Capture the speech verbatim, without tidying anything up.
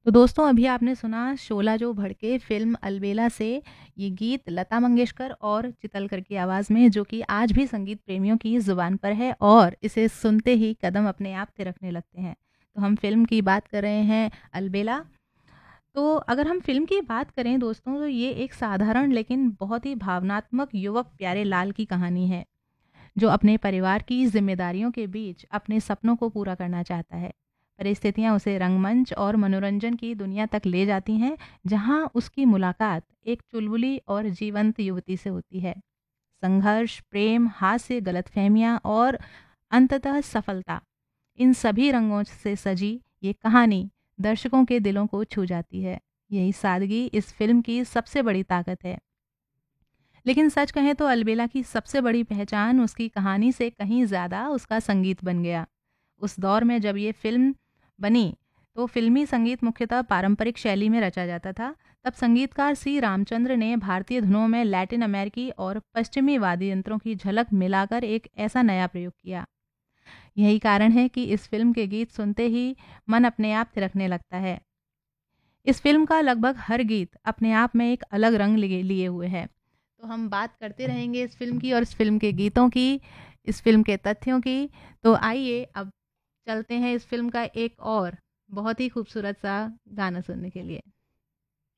तो दोस्तों अभी आपने सुना शोला जो भड़के फ़िल्म अलबेला से ये गीत लता मंगेशकर और चितलकर की आवाज़ में जो कि आज भी संगीत प्रेमियों की ज़ुबान पर है और इसे सुनते ही कदम अपने आप थिरकने लगते हैं। तो हम फ़िल्म की बात कर रहे हैं अलबेला। तो अगर हम फ़िल्म की बात करें दोस्तों तो ये एक साधारण लेकिन बहुत ही भावनात्मक युवक प्यारे लाल की कहानी है। जो अपने परिवार की जिम्मेदारियों के बीच अपने सपनों को पूरा करना चाहता है। परिस्थितियां उसे रंगमंच और मनोरंजन की दुनिया तक ले जाती हैं, जहां उसकी मुलाकात एक चुलबुली और जीवंत युवती से होती है। संघर्ष, प्रेम, हास्य, गलतफहमियां और अंततः सफलता, इन सभी रंगों से सजी ये कहानी दर्शकों के दिलों को छू जाती है। यही सादगी इस फिल्म की सबसे बड़ी ताकत है। लेकिन सच कहें तो अलबेला की सबसे बड़ी पहचान उसकी कहानी से कहीं ज़्यादा उसका संगीत बन गया। उस दौर में जब ये फ़िल्म बनी, तो फ़िल्मी संगीत मुख्यतः पारंपरिक शैली में रचा जाता था। तब संगीतकार सी रामचंद्र ने भारतीय धुनों में लैटिन अमेरिकी और पश्चिमी वाद्य यंत्रों की झलक मिलाकर एक ऐसा नया प्रयोग किया। यही कारण है कि इस फ़िल्म के गीत सुनते ही मन अपने आप थिरकने लगता है। इस फ़िल्म का लगभग हर गीत अपने आप में एक अलग रंग लिए लिए हुए है। तो हम बात करते रहेंगे इस फ़िल्म की और इस फ़िल्म के गीतों की, इस फ़िल्म के तथ्यों की। तो आइए अब चलते हैं इस फ़िल्म का एक और बहुत ही खूबसूरत सा गाना सुनने के लिए।